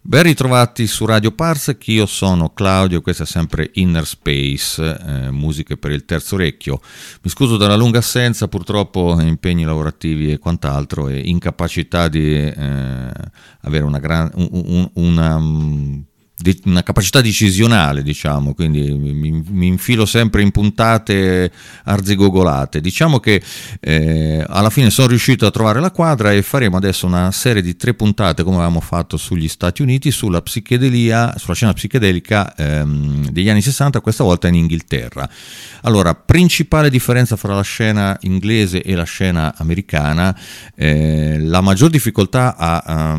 Ben ritrovati su Radio Parsec, io sono Claudio, questa è sempre Inner Space, musiche per il terzo orecchio. Mi scuso della lunga assenza, purtroppo impegni lavorativi e quant'altro e incapacità di avere una capacità decisionale, diciamo, quindi mi infilo sempre in puntate arzigogolate. Diciamo che alla fine sono riuscito a trovare la quadra e faremo adesso una serie di 3 puntate, come avevamo fatto sugli Stati Uniti, sulla scena psichedelica degli anni 60, questa volta in Inghilterra. Allora, principale differenza fra la scena inglese e la scena americana: la maggior difficoltà a